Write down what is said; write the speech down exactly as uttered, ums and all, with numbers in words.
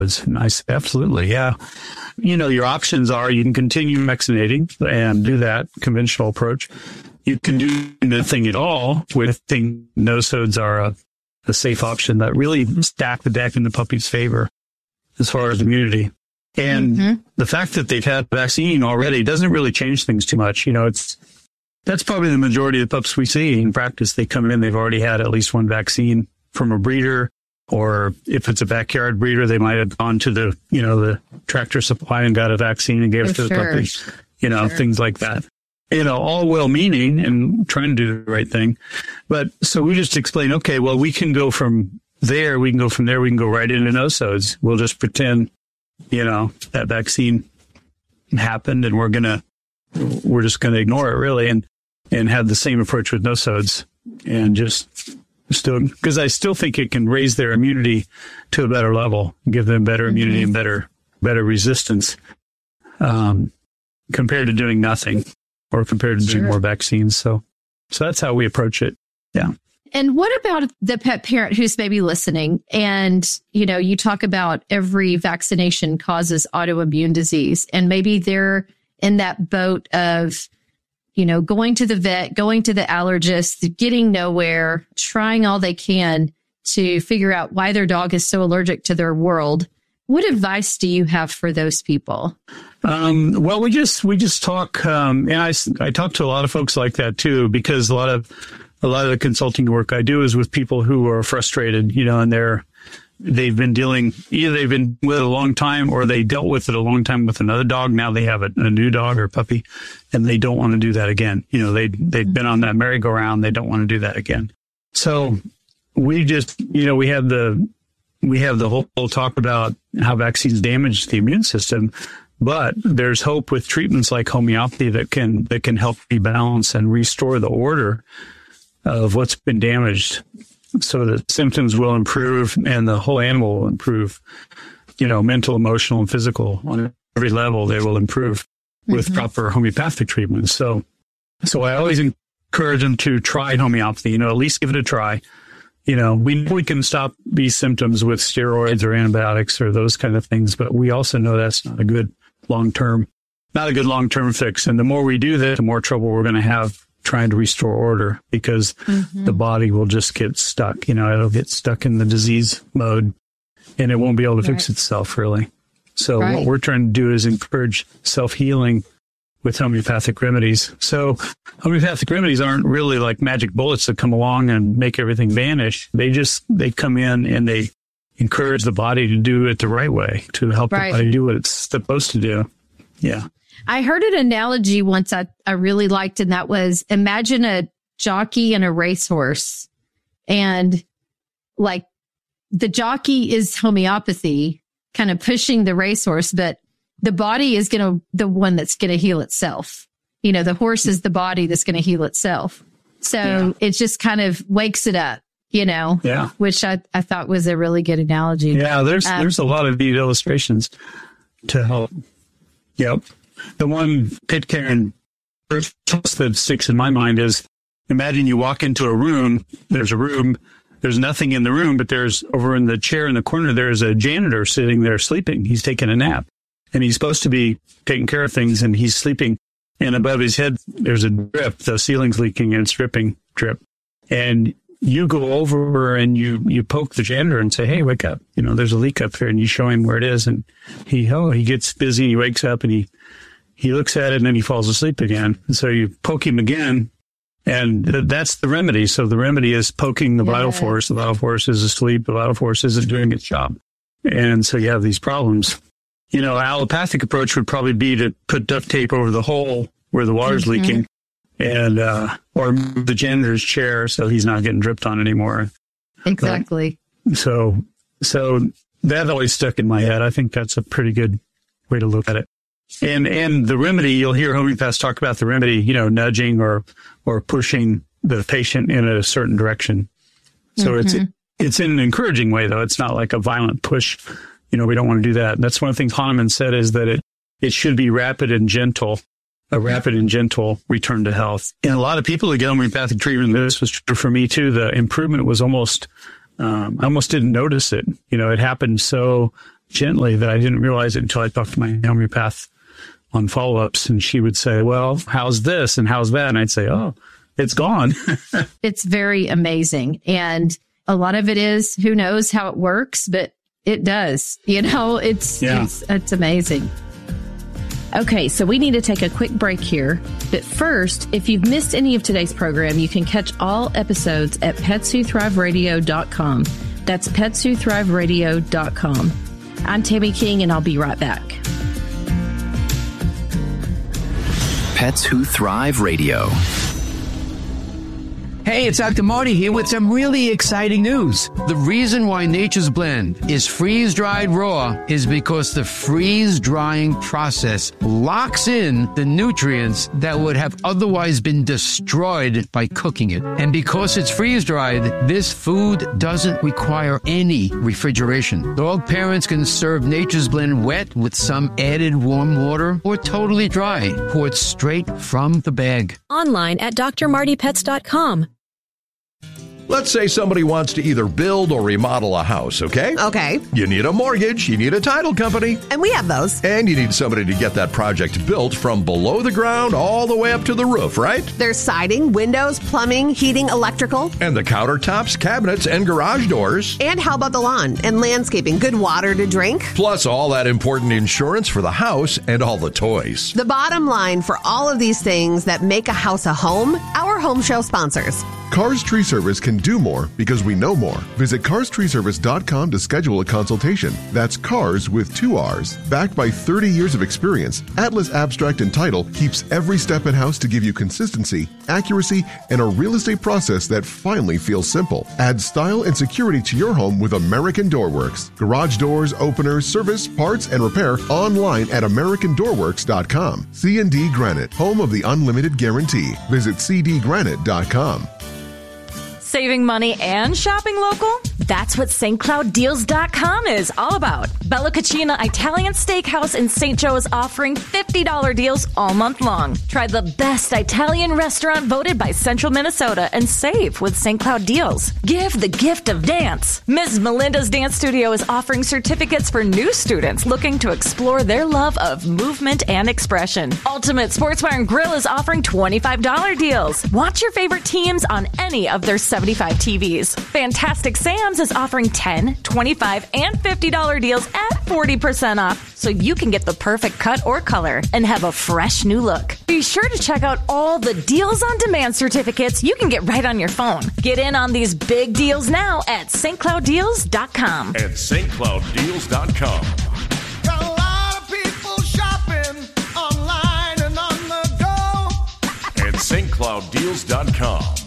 And I said, absolutely, yeah. You know, your options are you can continue vaccinating and do that conventional approach. You can do nothing at all, with think nosodes are a, a safe option that really stack the deck in the puppy's favor as far as immunity. And mm-hmm. the fact that they've had vaccine already doesn't really change things too much. You know, it's that's probably the majority of the pups we see in practice. They come in, they've already had at least one vaccine from a breeder, or if it's a backyard breeder, they might have gone to the, you know, the Tractor Supply and got a vaccine and gave it to the puppies, you know, sure. things like that. You know, all well-meaning and trying to do the right thing. But so we just explain, okay, well, we can go from there. We can go from there. We can go right into nosodes. We'll just pretend, you know, that vaccine happened and we're going to, we're just going to ignore it really and, and have the same approach with nosodes and just still, because I still think it can raise their immunity to a better level, give them better mm-hmm. immunity and better, better resistance, um, compared to doing nothing. Or compared to doing sure. more vaccines. So, so that's how we approach it. Yeah. And what about the pet parent who's maybe listening? And, you know, you talk about every vaccination causes autoimmune disease, and maybe they're in that boat of, you know, going to the vet, going to the allergist, getting nowhere, trying all they can to figure out why their dog is so allergic to their world. What advice do you have for those people? Um, well, we just, we just talk, um, and I, I talk to a lot of folks like that too, because a lot of, a lot of the consulting work I do is with people who are frustrated, you know, and they're, they've been dealing, either they've been with it a long time or they dealt with it a long time with another dog. Now they have a, a new dog or puppy and they don't want to do that again. You know, they, they've been on that merry-go-round. They don't want to do that again. So we just, you know, we have the, we have the whole, whole talk about how vaccines damage the immune system, but there's hope with treatments like homeopathy that can, that can help rebalance and restore the order of what's been damaged so that symptoms will improve and the whole animal will improve, you know, mental, emotional, and physical on every level. They will improve with mm-hmm. proper homeopathic treatment. So, so I always encourage them to try homeopathy, you know, at least give it a try. You know, we we can stop these symptoms with steroids or antibiotics or those kind of things, but we also know that's not a good long-term, not a good long-term fix. And the more we do that, the more trouble we're going to have trying to restore order because mm-hmm. the body will just get stuck. You know, it'll get stuck in the disease mode and it won't be able to right. fix itself really. So right. what we're trying to do is encourage self-healing with homeopathic remedies. So homeopathic remedies aren't really like magic bullets that come along and make everything vanish. They just, they come in and they encourage the body to do it the right way, to help right. the body do what it's supposed to do. Yeah. I heard an analogy once I, I really liked, and that was imagine a jockey and a racehorse. And like the jockey is homeopathy, kind of pushing the racehorse, but the body is going to, the one that's going to heal itself. You know, the horse is the body that's going to heal itself. So yeah. it just kind of wakes it up, you know, yeah. which I, I thought was a really good analogy. Yeah, there's um, there's a lot of neat illustrations to help. Yep. The one Pitcairn that sticks in my mind is imagine you walk into a room, there's a room, there's nothing in the room, but there's over in the chair in the corner, there's a janitor sitting there sleeping. He's taking a nap. And he's supposed to be taking care of things, and he's sleeping. And above his head, there's a drip. The ceiling's leaking, and it's dripping drip. And you go over and you, you poke the janitor and say, hey, wake up. You know, there's a leak up here. And you show him where it is. And he, oh, he gets busy. He wakes up and he, he looks at it and then he falls asleep again. And so you poke him again. And th- that's the remedy. So the remedy is poking the yeah. vital force. The vital force is asleep. The vital force isn't doing its job. And so you have these problems. You know, allopathic approach would probably be to put duct tape over the hole where the water's mm-hmm. leaking and, uh, or move the janitor's chair so he's not getting dripped on anymore. Exactly. But, so, so that always stuck in my head. I think that's a pretty good way to look at it. And, and the remedy, you'll hear homeopaths talk about the remedy, you know, nudging or, or pushing the patient in a certain direction. So mm-hmm. it's, it's in an encouraging way, though. It's not like a violent push. You know, we don't want to do that. That's one of the things Hahnemann said is that it, it should be rapid and gentle, a rapid and gentle return to health. And a lot of people who get homeopathic treatment, this was true for me too, the improvement was almost, um, I almost didn't notice it. You know, it happened so gently that I didn't realize it until I talked to my homeopath on follow-ups, and she would say, well, how's this and how's that? And I'd say, oh, it's gone. It's very amazing. And a lot of it is, who knows how it works, but it does. You know, it's, yeah. it's, it's amazing. Okay, so we need to take a quick break here. But first, if you've missed any of today's program, you can catch all episodes at pets who thrive radio dot com. That's pets who thrive radio dot com. I'm Tammy King, and I'll be right back. Pets Who Thrive Radio. Hey, it's Doctor Marty here with some really exciting news. The reason why Nature's Blend is freeze-dried raw is because the freeze-drying process locks in the nutrients that would have otherwise been destroyed by cooking it. And because it's freeze-dried, this food doesn't require any refrigeration. Dog parents can serve Nature's Blend wet with some added warm water or totally dry, poured straight from the bag. Online at D R Marty Pets dot com. Let's say somebody wants to either build or remodel a house, okay? Okay. You need a mortgage, you need a title company. And we have those. And you need somebody to get that project built from below the ground all the way up to the roof, right? There's siding, windows, plumbing, heating, electrical. And the countertops, cabinets, and garage doors. And how about the lawn and landscaping? Good water to drink. Plus all that important insurance for the house and all the toys. The bottom line for all of these things that make a house a home, our home show sponsors. Cars Tree Service can do more because we know more. Visit cars tree service dot com to schedule a consultation. That's cars with two R's. Backed by thirty years of experience, Atlas Abstract and Title keeps every step in-house to give you consistency, accuracy, and a real estate process that finally feels simple. Add style and security to your home with American Door Works. Garage doors, openers, service, parts, and repair online at american door works dot com. C and D Granite, home of the unlimited guarantee. Visit c d granite dot com. Saving money and shopping local? That's what Saint Cloud Deals dot com is all about. Bella Cucina Italian Steakhouse in Saint Joe is offering fifty dollars deals all month long. Try the best Italian restaurant voted by Central Minnesota and save with Saint Cloud Deals. Give the gift of dance. Miz Melinda's Dance Studio is offering certificates for new students looking to explore their love of movement and expression. Ultimate Sports Bar and Grill is offering twenty-five dollars deals. Watch your favorite teams on any of their seventy-five T Vs. Fantastic Sam's is offering ten, twenty-five, and fifty dollars deals at forty percent off, so you can get the perfect cut or color and have a fresh new look. Be sure to check out all the Deals on Demand certificates you can get right on your phone. Get in on these big deals now at Saint Cloud Deals dot com. At Saint Cloud Deals dot com. Got a lot of people shopping online and on the go. At Saint Cloud Deals dot com.